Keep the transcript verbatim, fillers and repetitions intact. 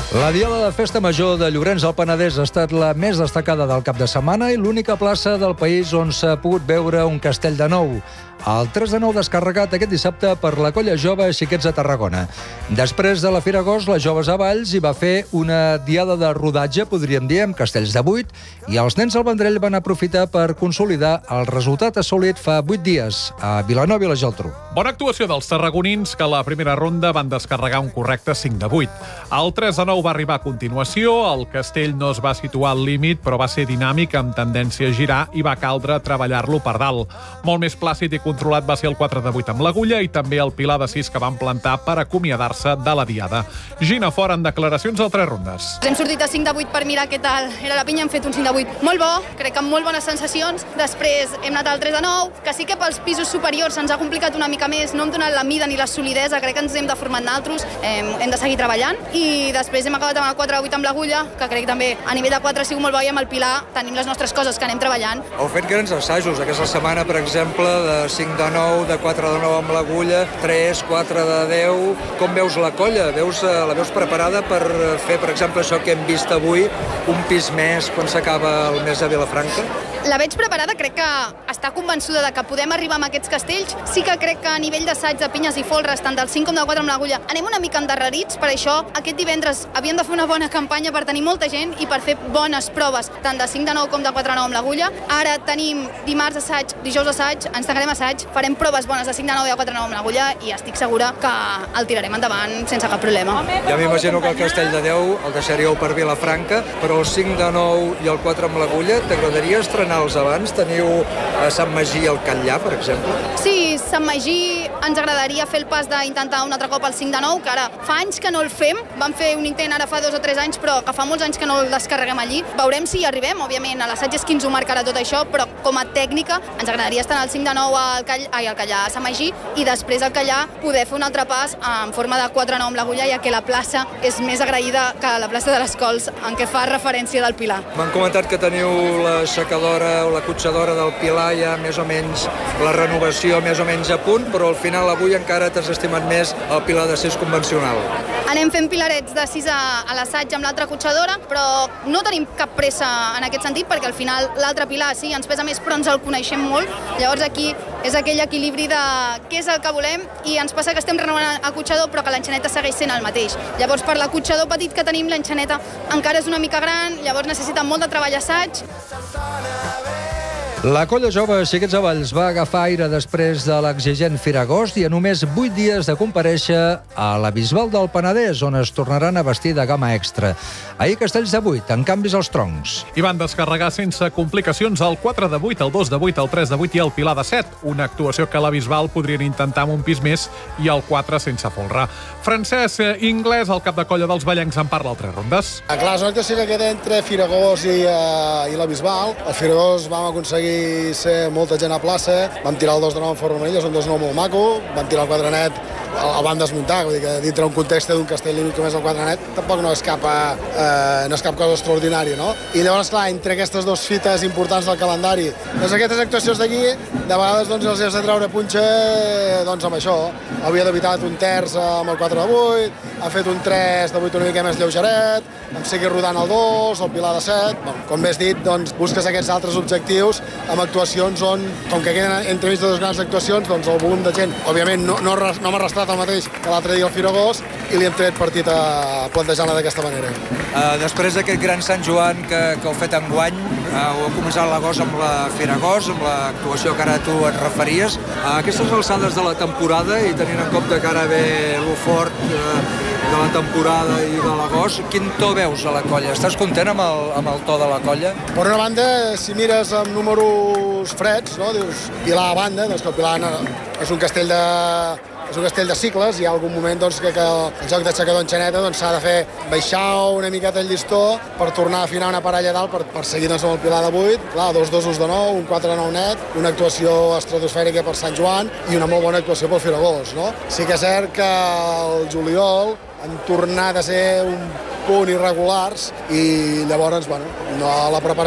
La diada de Festa Major de Llorenç del Penedès ha estat la més destacada del cap de setmana i l'única plaça del país on s'ha pogut veure un castell de nou. El tres de nou descarregat aquest dissabte per la Colla Jove Xiquets de Tarragona. Després de la Fira Agost, les joves a Valls hi va fer una diada de rodatge, podríem dir, amb castells de buit, i els nens al Vendrell van aprofitar per consolidar el resultat assolit fa vuit dies a Vilanova i la Geltrú. Bona actuació dels tarragonins, que a la primera ronda van descarregar un correcte cinc de vuit. El tres de nou va arribar a continuació, el castell no es va situar al límit, però va ser dinàmic amb tendència a girar i va caldre treballar-lo per dalt. Molt més plàcid i controlat va ser el quatre de vuit amb l'agulla i també el pilar de sis que van plantar per acomiadar-se de la diada. Gina Fort en declaracions al tres rondes. Hem sortit a cinc de vuit per mirar què tal era la pinya, hem fet un cinc de vuit molt bo, crec que amb molt bones sensacions. Després hem anat al tres de nou, que sí que pels pisos superiors se'ns ha complicat una mica més, no hem donat la mida ni la solidesa, crec que ens hem de formar naltros, hem, hem de seguir treballant. I després hem acabat amb el quatre de vuit amb l'agulla, que crec que també a nivell de quatre ha sigut molt bo, i amb el pilar tenim les nostres coses que anem treballant. Heu fet grans assajos aquesta setmana, per exemple, de cinc de nou, de quatre de nou amb l'agulla, tres, quatre de deu. Com veus la colla? Veus, la veus preparada per fer, per exemple, això que hem vist avui, un pis més quan s'acaba el mes de Vilafranca? La veig preparada, crec que està convençuda de que podem arribar amb aquests castells. Sí que crec que a nivell d'assaig de pinyes i folres, tant del cinc com del quatre amb l'agulla, anem una mica endarrerits, per això aquest divendres havíem de fer una bona campanya per tenir molta gent i per fer bones proves, tant de cinc de nou com de quatre de nou amb l'agulla. Ara tenim dimarts assaig, dijous assaig, ens tancarem assaig, farem proves bones de cinc de nou i de quatre de nou amb l'agulla i estic segura que el tirarem endavant sense cap problema. Ja m'imagino que el castell de deu el deixaríeu per Vilafranca, però el cinc de nou i el quatre amb l'agulla, t'agradaria estrenar-los abans? Teniu a Sant Magí el Catllà, per exemple? Sí, Sant Magí ens agradaria fer el pas d'intentar un altre cop el cinc de nou, que ara fa anys que no el fem, vam fer un intent ara fa dos o tres anys, però que fa molts anys que no el descarreguem allí. Veurem si hi arribem, òbviament, a l'assaig és qui ens ho marcarà tot això, però com a tècnica ens agradaria estar al cinc de nou al Catllà, ai, al Catllà a Sant Magí i després al Catllà poder fer un altre pas en forma de quatre de nou amb l'agulla, ja que la plaça és més agraïda que la plaça de les Cols, en què fa referència del Pilar. M'han comentat que teniu l'aixecadora o la cotxadora del Pilar, ja més o menys la renovació més o menys a punt, però al final avui encara t'has estimat més el Pilar de sis convencional. Anem fent pilarets de sis a, a l'assaig amb l'altra cotxadora, però no tenim cap pressa en aquest sentit, perquè al final l'altre Pilar sí, ens pesa més, però ens el coneixem molt. Llavors aquí és aquell equilibri de què és el que volem i ens passa que estem renovant el cotxador però que l'enxaneta segueix sent el mateix. Llavors per la cotxador petit que tenim, l'enxaneta encara és una mica gran, llavors necessita molt de treball assaig. La Colla Jove Xiquets de Valls va agafar aire després de l'exigent Fira Agost i a només vuit dies de comparèixer a la Bisbal del Penedès, on es tornaran a vestir de gamma extra. Ahir castells de vuit, en canvis als troncs. I van descarregar sense complicacions el quatre de vuit, el dos de vuit, el tres de vuit i el Pilar de set. Una actuació que a la Bisbal podrien intentar amb un pis més i el quatre sense folre. Francesc Inglés, el cap de colla dels ballencs, en parla al tres rondes. Clar, és una actuació que queda entre Fira Agost i, uh, i la Bisbal. Al Fira Agost vam aconseguir ser molta gent a plaça, vam tirar el dos de nou en forma amarilla, és un dos de nou molt maco, vam tirar el quatre net, el van desmuntar, vull dir que dintre un context d'un castell límit com és el quatre net, tampoc no és cap, eh, no és cap cosa extraordinària, no? I llavors, clar, entre aquestes dues fites importants del calendari, doncs aquestes actuacions d'aquí, de vegades doncs, els has de treure punxa doncs, amb això. Havia d'evitar un terç amb el quatre de vuit, ha fet un tres de vuit una mica més lleugeret, em sigui rodant el dos, el Pilar de set. Bon, com bé has dit, doncs, busques aquests altres objectius amb actuacions on, com que queden entremig de dues grans actuacions, doncs el volum de gent, òbviament, no, no, no m'ha restat el mateix que l'altre dia al Fira Agost i li hem tret partit a plantejar-la d'aquesta manera. Uh, després d'aquest gran Sant Joan que, que heu fet enguany, uh, heu començat l'agost amb la Fira Agost, amb l'actuació que ara tu et referies. Uh, aquestes alçades de la temporada i tenint en compte que ara ve lo fort uh, de la temporada i de l'agost, quin to veus a la colla? Estàs content amb el, amb el to de la colla? Per una banda, si mires amb números freds, no? Dius Pilar a banda, doncs que el Pilar és un castell de és un castell de cicles, hi ha algun moment doncs, que, que el joc d'aixecador en xaneta doncs, s'ha de fer baixar una miqueta el llistó per tornar a afinar una parella dalt per, per seguir doncs, amb el Pilar de vuit, clar, dos dosos de nou, un quatre de nou net, una actuació estratosfèrica per Sant Joan i una molt bona actuació pel Fira Agost, no? Sí que és cert que el juliol han tornat a ser un punt irregulars i llavors, bueno, no, la preparació